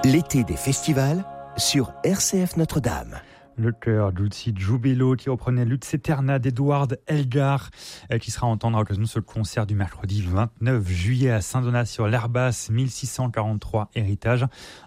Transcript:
L'été des festivals sur RCF Notre-Dame. Le chœur Dulci Giubilo qui reprenait Lux Aeterna d'Edward Elgar qui sera à entendre à l'occasion de ce concert du mercredi 29 juillet à Saint-Donat sur l'Airbas 1643 Héritage.